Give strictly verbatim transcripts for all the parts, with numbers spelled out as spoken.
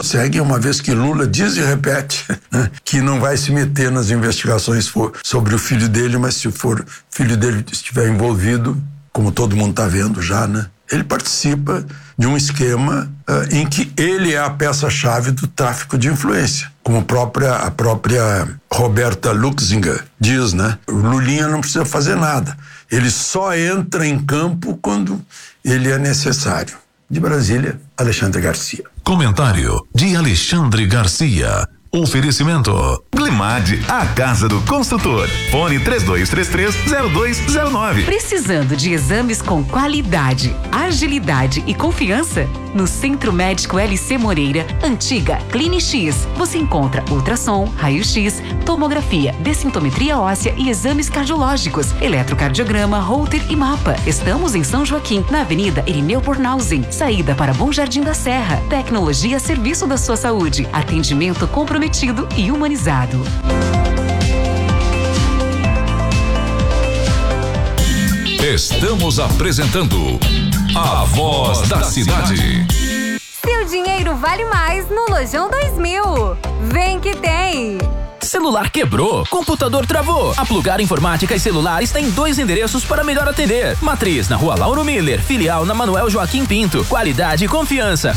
conseguem, uma vez que Lula diz e repete, né, que não vai se meter nas investigações for, sobre o filho dele, mas se for filho dele estiver envolvido, como todo mundo está vendo já, né? Ele participa de um esquema uh, em que ele é a peça-chave do tráfico de influência. Como a própria, a própria Roberta Luxinger diz, né? O Lulinha não precisa fazer nada. Ele só entra em campo quando ele é necessário. De Brasília, Alexandre Garcia. Comentário de Alexandre Garcia. Oferecimento Glimad, a casa do construtor. Fone três dois três três, zero dois zero nove. Precisando de exames com qualidade, agilidade e confiança? No Centro Médico L C Moreira, antiga Clinix, você encontra ultrassom, raio-x, tomografia, densitometria óssea e exames cardiológicos, eletrocardiograma, holter e mapa. Estamos em São Joaquim, na Avenida Irineu Bornhausen, saída para Bom Jardim da Serra. Tecnologia a serviço da sua saúde. Atendimento comprometido e humanizado. Estamos apresentando A Voz da Cidade. Seu dinheiro vale mais no Lojão dois mil. Vem que tem! Celular quebrou, computador travou. A Plugar Informática e Celulares tem dois endereços para melhor atender. Matriz na Rua Lauro Miller, filial na Manuel Joaquim Pinto. Qualidade e confiança.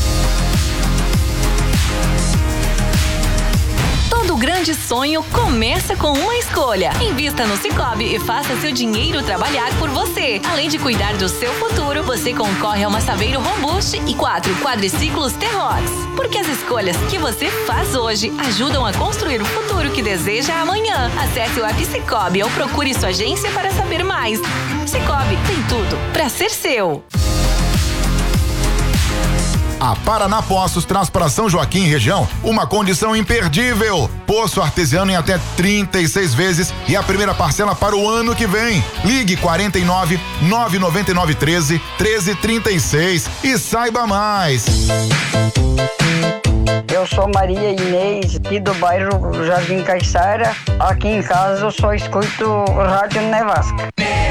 Todo grande sonho começa com uma escolha. Invista no Sicoob e faça seu dinheiro trabalhar por você. Além de cuidar do seu futuro, você concorre a uma Saveiro Robuste e quatro quadriciclos T-Rods. Porque as escolhas que você faz hoje ajudam a construir o futuro que deseja amanhã. Acesse o app Sicoob ou procure sua agência para saber mais. Sicoob tem tudo para ser seu. A Paraná Poços traz para São Joaquim e região uma condição imperdível. Poço artesiano em até trinta e seis vezes e a primeira parcela para o ano que vem. Ligue quarenta e nove, nove nove nove, treze, treze trinta e seis e saiba mais. Eu sou Maria Inês, aqui do bairro Jardim Caiçara. Aqui em casa eu só escuto o Rádio Nevasca.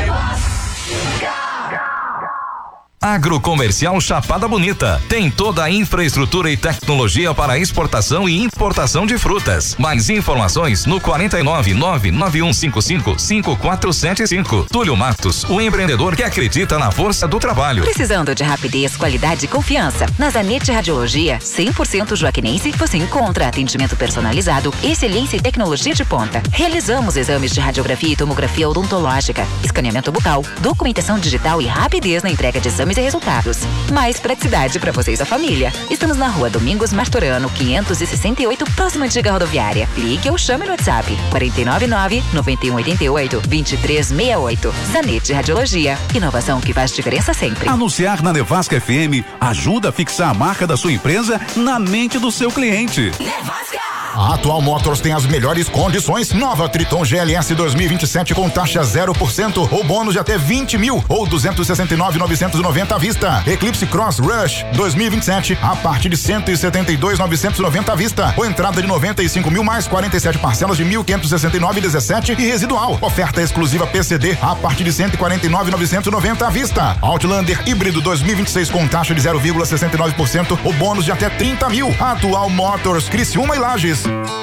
Agrocomercial Chapada Bonita. Tem toda a infraestrutura e tecnologia para exportação e importação de frutas. Mais informações no quarenta e nove, nove nove um cinco cinco, cinco quatro sete cinco. Túlio Matos, o empreendedor que acredita na força do trabalho. Precisando de rapidez, qualidade e confiança? Na Zanetti Radiologia, cem por cento joaquinense, você encontra atendimento personalizado, excelência e tecnologia de ponta. Realizamos exames de radiografia e tomografia odontológica, escaneamento bucal, documentação digital e rapidez na entrega de exames e resultados. Mais praticidade para você e sua família. Estamos na Rua Domingos Martorano, quinhentos e sessenta e oito, próxima antiga rodoviária. Ligue ou chame no WhatsApp quarenta e nove nove, noventa e um oitenta e oito, vinte e três sessenta e oito. Zanetti Radiologia, inovação que faz diferença sempre. Anunciar na Nevasca F M ajuda a fixar a marca da sua empresa na mente do seu cliente. Nevasca! A Atual Motors tem as melhores condições. Nova Triton G L S dois mil e vinte e sete com taxa zero por cento ou bônus de até vinte mil ou duzentos e sessenta e nove mil novecentos e noventa à vista. Eclipse Cross Rush dois mil e vinte e sete a partir de cento e setenta e dois mil novecentos e noventa à vista. Ou entrada de noventa e cinco mil mais quarenta e sete parcelas de mil quinhentos e sessenta e nove e dezessete e residual. Oferta exclusiva P C D a partir de cento e quarenta e nove mil novecentos e noventa à vista. Outlander híbrido dois mil e vinte e seis com taxa de zero vírgula sessenta e nove por cento ou bônus de até trinta mil. Atual Motors, Criciúma e Lages.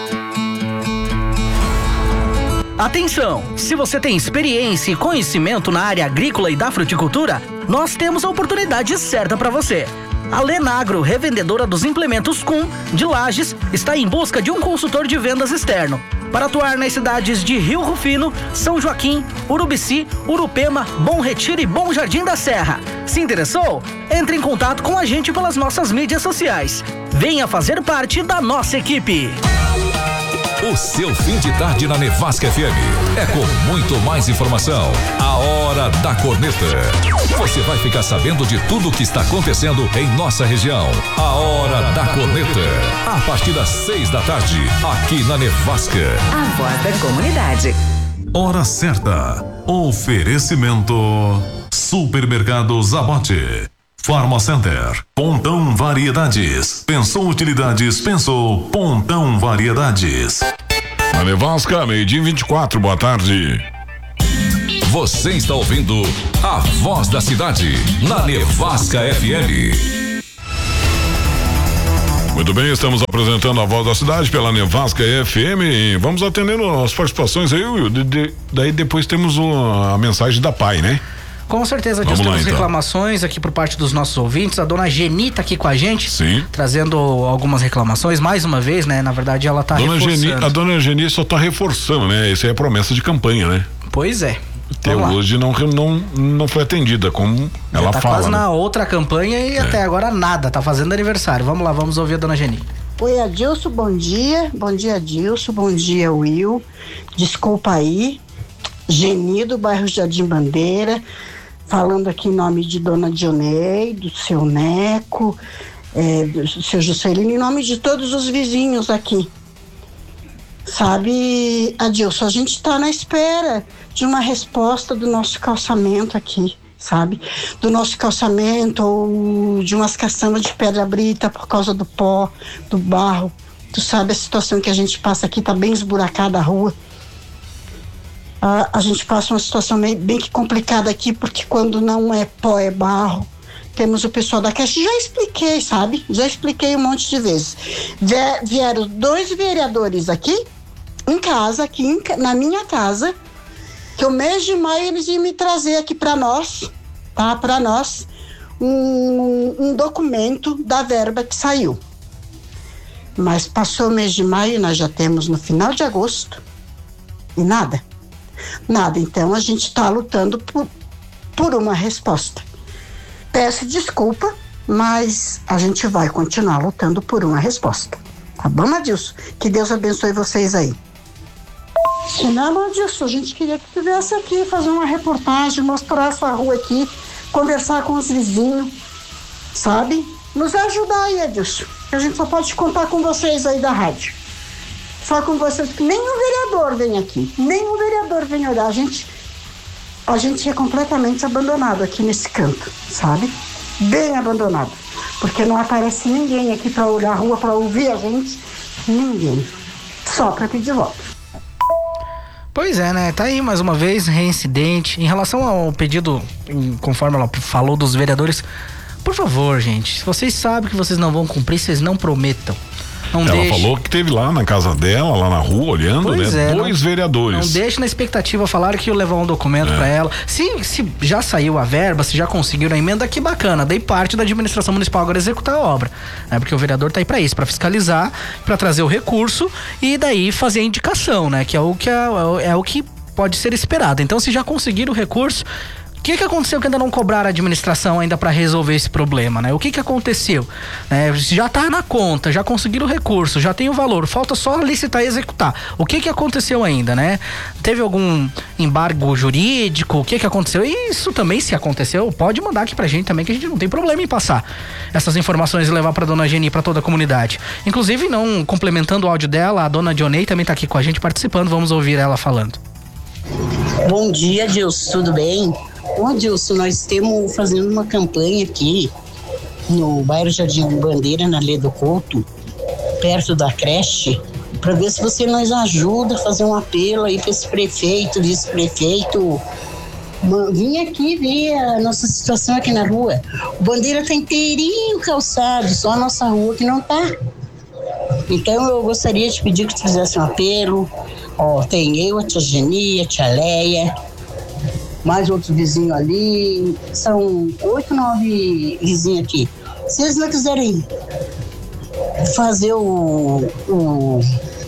Atenção! Se você tem experiência e conhecimento na área agrícola e da fruticultura, nós temos a oportunidade certa para você. A Lenagro, revendedora dos implementos Kuhn de Lages, está em busca de um consultor de vendas externo para atuar nas cidades de Rio Rufino, São Joaquim, Urubici, Urupema, Bom Retiro e Bom Jardim da Serra. Se interessou? Entre em contato com a gente pelas nossas mídias sociais. Venha fazer parte da nossa equipe. O seu fim de tarde na Nevasca F M é com muito mais informação. A Hora da Corneta. Você vai ficar sabendo de tudo o que está acontecendo em nossa região. A Hora da Corneta. A partir das seis da tarde, aqui na Nevasca. A voz da comunidade. Hora certa. Oferecimento Supermercado Zabote. Pharma Center, Pontão Variedades. Pensou utilidades, pensou Pontão Variedades. Na Nevasca, meio-dia vinte e quatro, boa tarde. Você está ouvindo A Voz da Cidade, na Nevasca F M. Muito bem, estamos apresentando a Voz da Cidade pela Nevasca F M. Vamos atendendo as participações aí, Will. De, de, daí depois temos o, a mensagem da Pai, né? Com certeza, Deus, temos então. reclamações aqui por parte dos nossos ouvintes. A dona Geni tá aqui com a gente. Sim. Trazendo algumas reclamações, mais uma vez, né? Na verdade, ela tá dona reforçando. Geni, a dona Geni só tá reforçando, né? Isso aí é promessa de campanha, né? Pois é. Até hoje não, não, não foi atendida, como Já ela tá fala. quase né? na outra campanha e é. até agora nada, tá fazendo aniversário. Vamos lá, vamos ouvir a dona Geni. Oi, Adilson, bom dia. Bom dia, Adilson. Bom dia, Will. Desculpa aí. Geni, do bairro Jardim Bandeira. Falando aqui em nome de dona Dionei, do seu Neco, é, do seu Juscelino, em nome de todos os vizinhos aqui. Sabe, Adilson, a gente está na espera de uma resposta do nosso calçamento aqui, sabe? Do nosso calçamento ou de umas caçambas de pedra brita por causa do pó, do barro. Tu sabe a situação que a gente passa aqui, tá bem esburacada a rua. A, a gente passa uma situação meio, bem que complicada aqui, porque quando não é pó, é barro. Temos o pessoal da Caixa, já expliquei, sabe? Já expliquei um monte de vezes. Vier, vieram dois vereadores aqui, em casa, aqui em, na minha casa, que o mês de maio eles iam me trazer aqui para nós, tá? Para nós, um, um documento da verba que saiu. Mas passou o mês de maio, nós já temos no final de agosto, e nada. Nada, então a gente está lutando por, por uma resposta. Peço desculpa, mas a gente vai continuar lutando por uma resposta. Tá bom, Adilson? Que Deus abençoe vocês aí. Se não, Adilson, a gente queria que tu viesse aqui fazer uma reportagem, mostrar essa rua aqui, conversar com os vizinhos, sabe? Nos ajudar aí, Adilson. A gente só pode contar com vocês aí da rádio. Só com vocês, que nenhum vereador vem aqui, nenhum vereador vem olhar. A gente, a gente é completamente abandonado aqui nesse canto, sabe? Bem abandonado. Porque não aparece ninguém aqui para olhar a rua, para ouvir a gente. Ninguém. Só para pedir voto. Pois é, né? Tá aí mais uma vez, reincidente. Em relação ao pedido, conforme ela falou dos vereadores, por favor, gente, se vocês sabem que vocês não vão cumprir, vocês não prometam. Não ela deixe... falou que teve lá na casa dela, lá na rua, olhando, pois né? É, Dois não, vereadores. Não deixe na expectativa, falaram que ia levar um documento é. pra ela. Se, se já saiu a verba, se já conseguiram a emenda, que bacana. Daí parte da administração municipal agora executar a obra. Né? Porque o vereador tá aí pra isso, pra fiscalizar, pra trazer o recurso e daí fazer a indicação, né? Que é o que, é, é o que pode ser esperado. Então, se já conseguiram o recurso, o que que aconteceu que ainda não cobraram a administração ainda para resolver esse problema, né? O que que aconteceu? É, já tá na conta, já conseguiram o recurso, já tem o valor, falta só licitar e executar. O que que aconteceu ainda, né? Teve algum embargo jurídico? O que que aconteceu? E isso também, se aconteceu, pode mandar aqui pra gente também, que a gente não tem problema em passar essas informações e levar pra dona Geni e pra toda a comunidade. Inclusive, não complementando o áudio dela, a dona Dionei também tá aqui com a gente participando, vamos ouvir ela falando. Bom dia, Dilson, tudo bem? Ô, Adilson, nós estamos fazendo uma campanha aqui no bairro Jardim Bandeira, na Lê do Couto, perto da creche, para ver se você nos ajuda a fazer um apelo aí para esse prefeito, vice-prefeito, vim aqui ver a nossa situação aqui na rua. O Bandeira tá inteirinho calçado, só a nossa rua que não tá. Então eu gostaria de pedir que tu fizesse um apelo. Ó, tem eu, a tia Geni, a tia Leia, mais outros vizinhos ali, são oito, nove vizinhos aqui. Se eles não quiserem fazer o, o...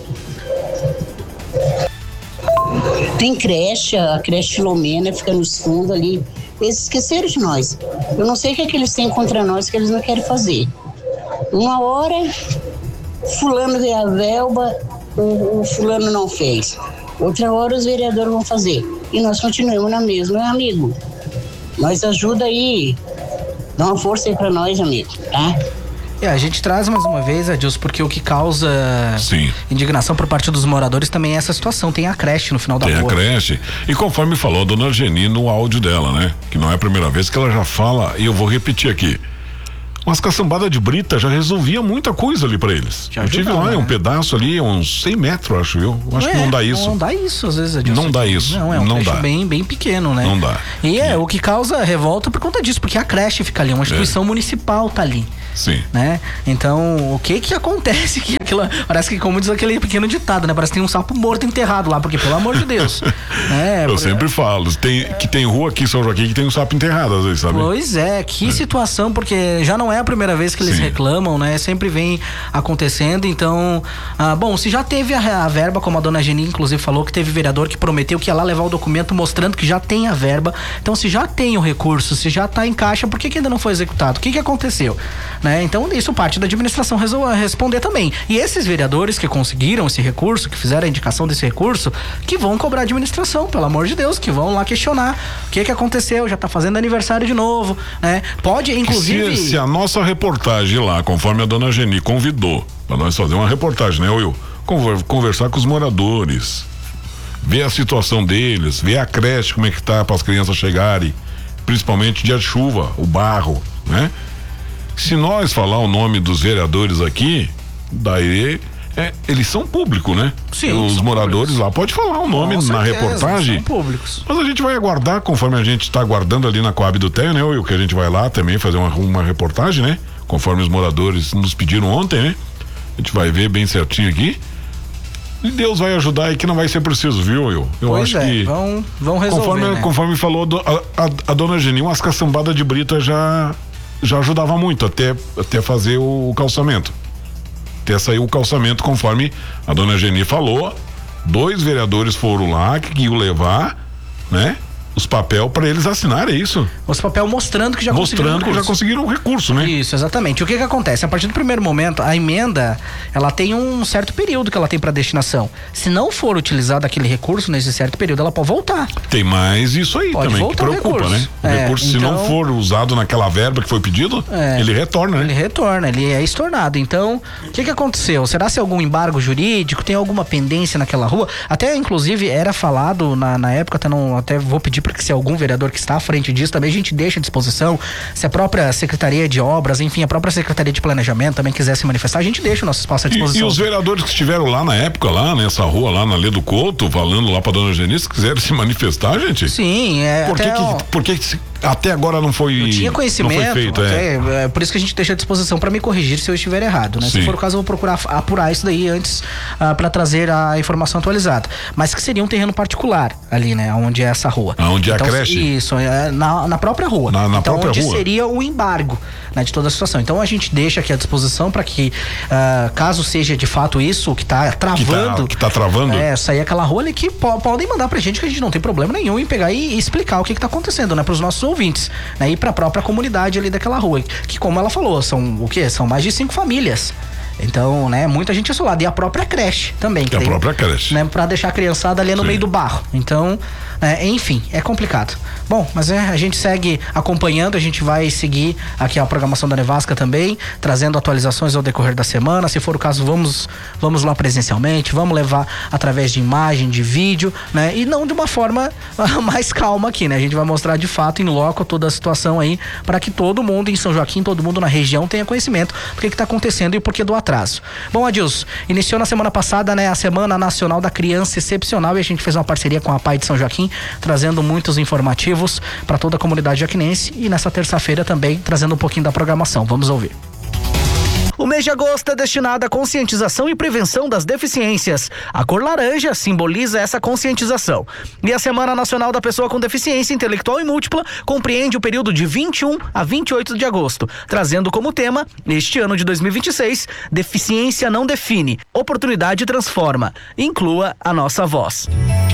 Tem creche, a creche Filomena fica nos fundos ali, eles esqueceram de nós. Eu não sei o que é que eles têm contra nós que eles não querem fazer. Uma hora, fulano veio a verba, o, o fulano não fez. Outra hora os vereadores vão fazer. E nós continuamos na mesma, meu amigo. Nós ajuda aí. Dá uma força aí pra nós, amigo, tá? É, a gente traz mais uma vez, Adilson, porque o que causa Sim. indignação por parte dos moradores também é essa situação. Tem a creche no final da Tem rua. Tem a creche. E conforme falou a dona Geni no áudio dela, né? Que não é a primeira vez que ela já fala, e eu vou repetir aqui. Umas caçambadas de brita já resolvia muita coisa ali pra eles. Já eu tive lá, né? um pedaço ali, uns cem metros, acho eu. Eu acho é, que não dá isso. Não dá isso, às vezes, Adilson. Não dá isso. Não, é um não trecho dá. bem, bem pequeno, né? Não dá. E é, é o que causa revolta por conta disso, porque a creche fica ali, uma instituição é. municipal tá ali. Sim. Né? Então, o que que acontece? Que aquilo, parece que, como diz aquele pequeno ditado, né? Parece que tem um sapo morto enterrado lá, porque, pelo amor de Deus. né? Eu Por... sempre falo, tem, que tem rua aqui em São Joaquim que tem um sapo enterrado, às vezes, sabe? Pois é, que é. situação, porque já não é a primeira vez que eles Sim. reclamam, né? Sempre vem acontecendo, então, ah, bom, se já teve a, a verba, como a dona Geni, inclusive, falou que teve vereador que prometeu que ia lá levar o documento mostrando que já tem a verba, então se já tem o recurso, se já tá em caixa, por que que ainda não foi executado? O que que aconteceu? Né? Então, isso parte da administração resol- responder também. E esses vereadores que conseguiram esse recurso, que fizeram a indicação desse recurso, que vão cobrar a administração, pelo amor de Deus, que vão lá questionar o que que aconteceu, já tá fazendo aniversário de novo, né? Pode, inclusive... Se, se a nossa reportagem lá, conforme a dona Geni convidou, para nós fazer uma reportagem, né, Will? Conversar com os moradores, ver a situação deles, ver a creche, como é que tá para as crianças chegarem, principalmente dia de chuva, o barro, né? Se nós falar o nome dos vereadores aqui, daí é, eles são públicos, né? Sim, os moradores públicos. Lá pode falar o nome Com certeza, na reportagem. São públicos. Mas a gente vai aguardar, conforme a gente está aguardando ali na Coab do Teio, né, Will? Que a gente vai lá também fazer uma, uma reportagem, né? Conforme os moradores nos pediram ontem, né? A gente vai ver bem certinho aqui. E Deus vai ajudar aí, que não vai ser preciso, viu, Will? Eu pois acho é, que. Vão, vão resolver. Conforme, né? conforme falou do, a, a, a dona Geni, umas caçambadas de brita já, já ajudava muito até, até fazer o, o calçamento. Até sair o calçamento, conforme a dona Geni falou. Dois vereadores foram lá que iam levar, né? Os papel para eles assinarem, é isso? Os papel mostrando que já mostrando conseguiram que já conseguiram o recurso, né? Isso, exatamente. O que que acontece? A partir do primeiro momento, a emenda, ela tem um certo período que ela tem para destinação. Se não for utilizado aquele recurso nesse certo período, ela pode voltar. Tem mais isso aí pode também que preocupa, o né? O é, recurso, então, se não for usado naquela verba que foi pedido, é, ele retorna, né? Ele retorna, ele é estornado. Então, o que que aconteceu? Será se algum embargo jurídico, tem alguma pendência naquela rua? Até, inclusive, era falado na, na época, até, não, até vou pedir para que se algum vereador que está à frente disso, também a gente deixa à disposição, se a própria Secretaria de Obras, enfim, a própria Secretaria de Planejamento também quiser se manifestar, a gente deixa o nosso espaço à disposição. E, e os vereadores que estiveram lá na época, lá nessa rua, lá na Lê do Couto, falando lá pra dona Geni, se quiserem se manifestar, gente? Sim, é. Por que, até, que, ó, por que, que até agora não foi não tinha conhecimento, não foi feito, até, é. é por isso que a gente deixa à disposição para me corrigir se eu estiver errado, né? Se for o caso, eu vou procurar apurar isso daí antes uh, para trazer a informação atualizada. Mas que seria um terreno particular ali, né? Onde é essa rua. Onde é então, a creche? Isso, é na, na própria rua. Na, na então, própria onde rua. seria o embargo, né, de toda a situação. Então a gente deixa aqui à disposição para que, uh, caso seja de fato isso que tá travando. Que tá, que tá travando? É, sair aquela rua ali que po- podem mandar pra gente, que a gente não tem problema nenhum em pegar e, e explicar o que que tá acontecendo, né? Pros nossos ouvintes, né? E pra própria comunidade ali daquela rua. Que, como ela falou, são o quê? São mais de cinco famílias. Então, né, muita gente isolada. E a própria creche também. Que a tem, própria creche. Né, pra deixar a criançada ali no Sim. meio do barro. Então, é, enfim, é complicado. Bom, mas é, a gente segue acompanhando, a gente vai seguir aqui a programação da Nevasca também, trazendo atualizações ao decorrer da semana. Se for o caso, vamos, vamos lá presencialmente, vamos levar através de imagem, de vídeo, né? E não de uma forma mais calma aqui, né? A gente vai mostrar de fato em loco toda a situação aí, para que todo mundo em São Joaquim, todo mundo na região tenha conhecimento do que que tá acontecendo e o porquê do atraso. Bom, Adilson, iniciou na semana passada, né, a Semana Nacional da Criança Excepcional, e a gente fez uma parceria com a Pai de São Joaquim, trazendo muitos informativos para toda a comunidade jaquinense, e nessa terça-feira também trazendo um pouquinho da programação. Vamos ouvir. O mês de agosto é destinado à conscientização e prevenção das deficiências. A cor laranja simboliza essa conscientização. E a Semana Nacional da Pessoa com Deficiência Intelectual e Múltipla compreende o período de vinte e um a vinte e oito de agosto, trazendo como tema, neste ano de dois mil e vinte e seis, Deficiência não define, oportunidade transforma. Inclua a nossa voz.